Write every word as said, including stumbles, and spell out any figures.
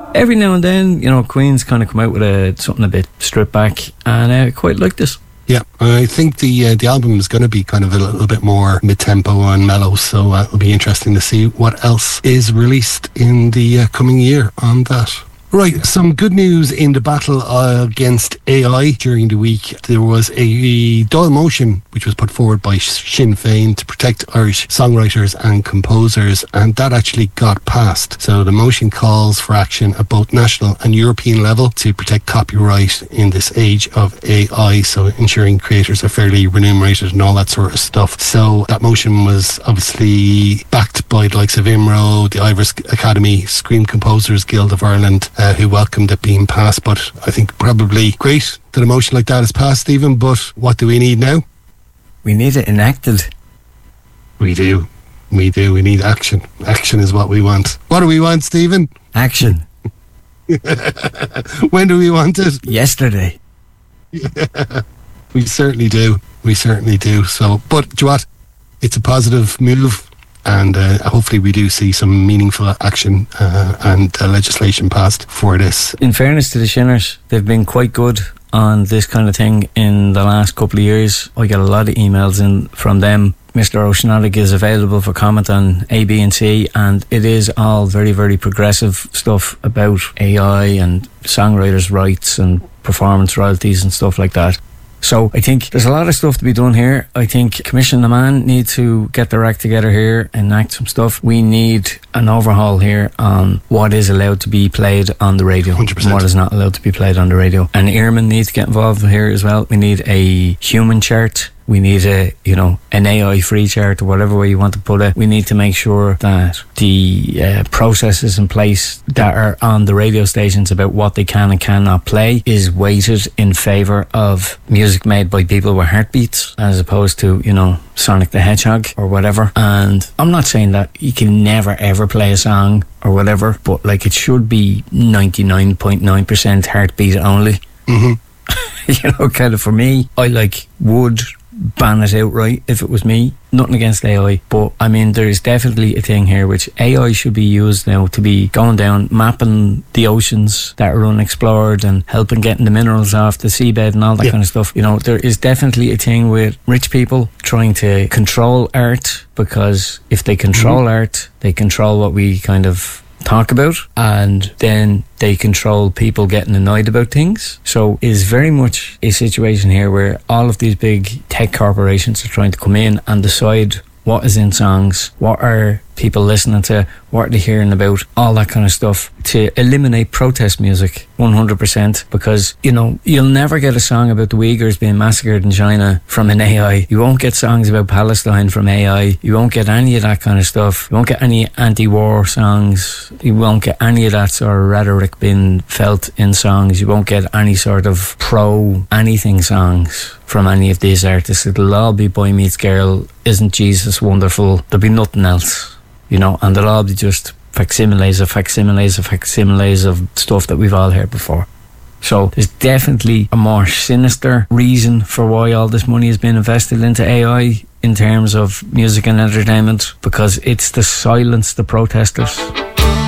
every now and then, you know, Queen's kind of come out with a something a bit stripped back, and I uh, quite like this. Yeah, I think the uh, the album is going to be kind of a little bit more mid-tempo and mellow, so uh, it'll be interesting to see what else is released in the uh, coming year on that. Right, some good news in the battle uh, against A I during the week. There was a Dáil motion which was put forward by Sinn Féin to protect Irish songwriters and composers, and that actually got passed. So the motion calls for action at both national and European level to protect copyright in this age of A I, so ensuring creators are fairly remunerated and all that sort of stuff. So that motion was obviously backed by the likes of I M R O, the Ivors Academy, Screen Composers Guild of Ireland, Uh, who welcomed it being passed. But I think probably great that a motion like that is passed, Stephen, but what do we need now? We need it enacted. We do. We do. We need action. Action is what we want. What do we want, Stephen? Action. When do we want it? Yesterday. Yeah, we certainly do. We certainly do. So, but do you know what? It's a positive move. And uh, hopefully we do see some meaningful action uh, and uh, legislation passed for this. In fairness to the Shinners, they've been quite good on this kind of thing in the last couple of years. I get a lot of emails in from them. Mister O'Shannock is available for comment on A, B and C, and it is all very, very progressive stuff about A I and songwriters' rights and performance royalties and stuff like that. So I think there's a lot of stuff to be done here. I think Commission Naman need to get their act together here and enact some stuff. We need an overhaul here on what is allowed to be played on the radio one hundred percent. and what is not allowed to be played on the radio. And Earman needs to get involved here as well. We need a human chart. We need a, you know, an A I-free chart or whatever way you want to put it. We need to make sure that the uh, processes in place that are on the radio stations about what they can and cannot play is weighted in favour of music made by people with heartbeats as opposed to, you know, Sonic the Hedgehog or whatever. And I'm not saying that you can never ever play a song or whatever, but like it should be ninety-nine point nine percent heartbeat only. Mm-hmm. You know, kind of for me, I like would ban it outright if it was me. Nothing against A I, but I mean there is definitely a thing here which A I should be used now to be going down mapping the oceans that are unexplored and helping getting the minerals off the seabed and all that yeah. kind of stuff. You know, there is definitely a thing with rich people trying to control art, because if they control mm-hmm. art, they control what we kind of talk about, and then they control people getting annoyed about things. So it's very much a situation here where all of these big tech corporations are trying to come in and decide what is in songs, what are people listening to, what are they hearing about, all that kind of stuff, to eliminate protest music one hundred percent, because, you know, you'll never get a song about the Uyghurs being massacred in China from an A I. You won't get songs about Palestine from A I. You won't get any of that kind of stuff. You won't get any anti-war songs. You won't get any of that sort of rhetoric being felt in songs. You won't get any sort of pro-anything songs from any of these artists. It'll all be Boy Meets Girl, Isn't Jesus Wonderful? There'll be nothing else, you know, and they'll all be just facsimiles of facsimiles of facsimiles of stuff that we've all heard before. So there's definitely a more sinister reason for why all this money has been invested into A I in terms of music and entertainment, because it's to silence the protesters.